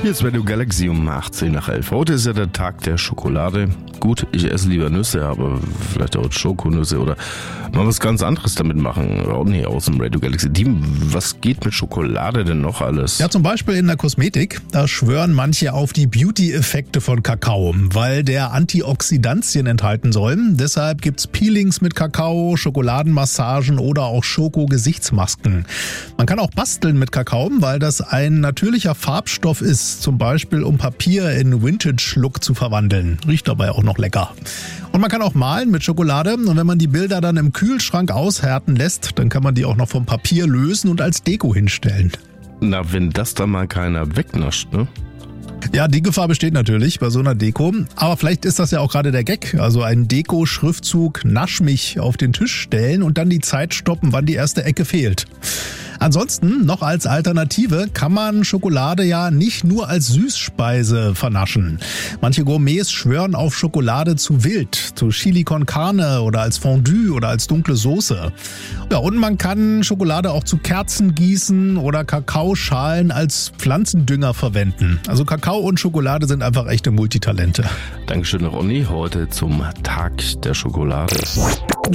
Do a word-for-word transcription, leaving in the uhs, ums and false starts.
Hier ist Radio Galaxy um achtzehn nach elf. Heute ist ja der Tag der Schokolade. Gut, ich esse lieber Nüsse, aber vielleicht auch Schokonüsse oder mal was ganz anderes damit machen. Ronny aus dem Radio Galaxy Team, was geht mit Schokolade denn noch alles? Ja, zum Beispiel in der Kosmetik. Da schwören manche auf die Beauty-Effekte von Kakao, weil der Antioxidantien enthalten soll. Deshalb gibt's Peelings mit Kakao, Schokoladenmassagen oder auch Schoko-Gesichtsmasken. Man kann auch basteln mit Kakao, weil das ein natürlicher Farbstoff ist. Zum Beispiel, um Papier in Vintage-Look zu verwandeln. Riecht dabei auch noch lecker. Und man kann auch malen mit Schokolade. Und wenn man die Bilder dann im Kühlschrank aushärten lässt, dann kann man die auch noch vom Papier lösen und als Deko hinstellen. Na, wenn das dann mal keiner wegnascht, ne? Ja, die Gefahr besteht natürlich bei so einer Deko. Aber vielleicht ist das ja auch gerade der Gag. Also ein Deko-Schriftzug Nasch mich auf den Tisch stellen und dann die Zeit stoppen, wann die erste Ecke fehlt. Ansonsten, noch als Alternative, kann man Schokolade ja nicht nur als Süßspeise vernaschen. Manche Gourmets schwören auf Schokolade zu wild, zu Chili con Carne oder als Fondue oder als dunkle Soße. Ja, und man kann Schokolade auch zu Kerzen gießen oder Kakaoschalen als Pflanzendünger verwenden. Also Kakao und Schokolade sind einfach echte Multitalente. Dankeschön, Ronny, heute zum Tag der Schokolade.